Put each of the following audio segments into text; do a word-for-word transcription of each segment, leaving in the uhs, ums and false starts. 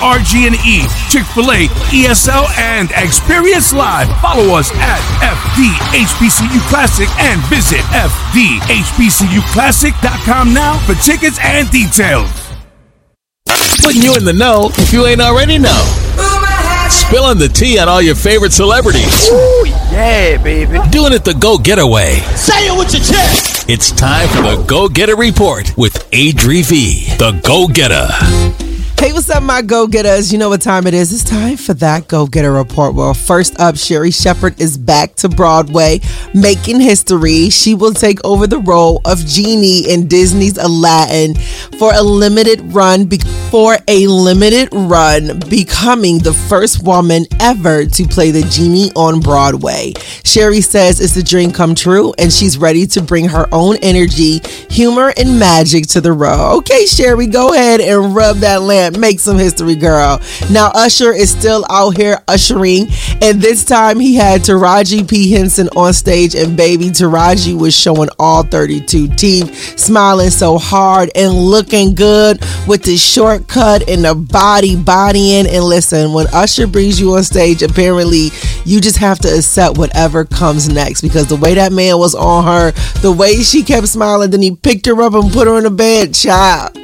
R G and E, Chick-fil-A, E S L, and Experience Live. Follow us at F D H B C U Classic and visit F D H B C U classic dot com now for tickets and details. Putting you in the know if you ain't already know. Spilling the tea on all your favorite celebrities. Ooh, yeah, baby. Doing it the go-getter way. Say it with your chest. It's time for the Go-Getter Report with Adri V, the Go-Getter. Hey, what's up, my go-getters? You know what time it is. It's time for that go-getter report. Well, first up, Sherri Shepherd is back to Broadway, making history. She will take over the role of Genie in Disney's Aladdin for a limited run, be- for a limited run, becoming the first woman ever to play the Genie on Broadway. Sherri says it's a dream come true, and she's ready to bring her own energy, humor, and magic to the role. Okay, Sherri, go ahead and rub that lamp. Make some history, girl. Now, Usher is still out here ushering, and this time he had Taraji P. Henson on stage, and baby, Taraji was showing all thirty-two teeth, smiling so hard and looking good with the shortcut and the body bodying. And listen, when Usher brings you on stage, apparently you just have to accept whatever comes next, because the way that man was on her, the way she kept smiling, then he picked her up and put her in the bed, child.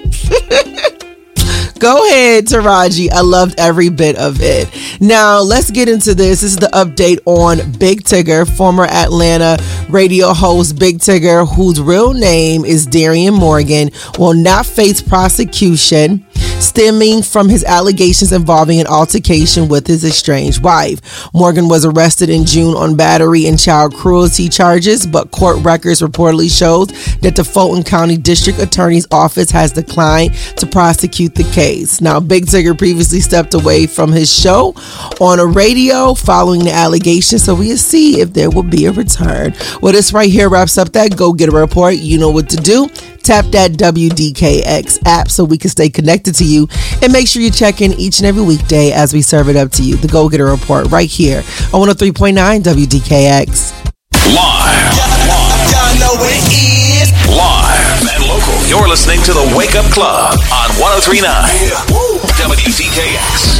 Go ahead, Taraji. I loved every bit of it. Now, let's get into this. This is the update on Big Tigger, former Atlanta radio host Big Tigger, whose real name is Darian Morgan, will not face prosecution stemming from his allegations involving an altercation with his estranged wife. Morgan was arrested in June on battery and child cruelty charges, but court records reportedly shows that the Fulton County District Attorney's Office has declined to prosecute the case. Now, Big Tigger previously stepped away from his show on a radio following the allegation, so we'll see if there will be a return. Well, this right here wraps up that Go Get a Report. You know what to do. Tap that W D K X app so we can stay connected to you, and make sure you check in each and every weekday as we serve it up to you. The Go Get a Report right here on one oh three point nine W D K X. Live. Y'all know what it is. Live and local. You're listening to the Wake Up Club on one oh three point nine W D K X.